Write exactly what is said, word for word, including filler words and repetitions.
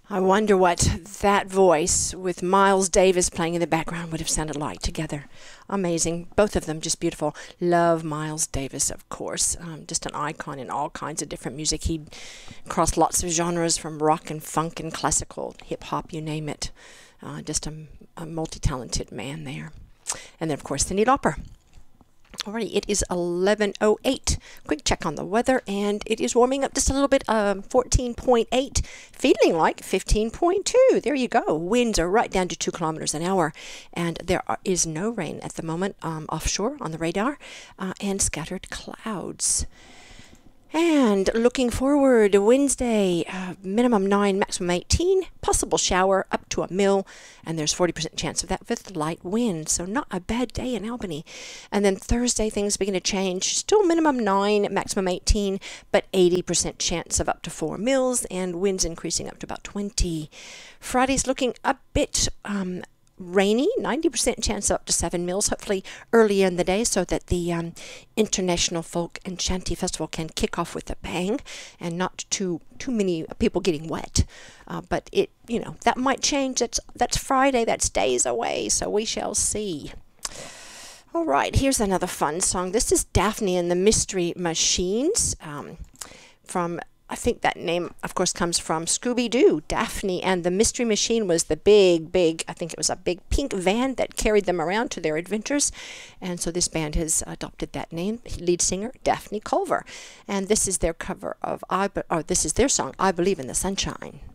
I wonder what that voice with Miles Davis playing in the background would have sounded like together. Amazing. Both of them just beautiful. Love Miles Davis, of course. Um, just an icon in all kinds of different music. He crossed lots of genres from rock and funk and classical, hip-hop, you name it. Uh, just a, a multi-talented man there. And then, of course, Cyndi Lauper. Alrighty, it is eleven oh eight. Quick check on the weather, and it is warming up just a little bit. Um, fourteen point eight, feeling like fifteen point two. There you go. Winds are right down to two kilometers an hour, and there are, is no rain at the moment um, offshore on the radar, uh, and scattered clouds. And looking forward, Wednesday, uh, minimum nine, maximum eighteen, possible shower up to a mil, and there's forty percent chance of that with light wind, so not a bad day in Albany. And then Thursday, things begin to change, still minimum nine, maximum eighteen, but eighty percent chance of up to four mils, and winds increasing up to about twenty. Friday's looking a bit um, rainy, ninety percent chance up to seven mils, hopefully early in the day, so that the um, International Folk and Shanty Festival can kick off with a bang and not too too many people getting wet. Uh, but it, you know, that might change. That's that's Friday. That's days away, so we shall see. All right, here's another fun song. This is Daphne and the Mystery Machines um, from. I think that name, of course, comes from Scooby-Doo. Daphne and the Mystery Machine was the big, big, I think it was a big pink van that carried them around to their adventures. And so this band has adopted that name. Lead singer, Daphne Culver. And this is their cover of, I, Be- or this is their song, I Believe in the Sunshine.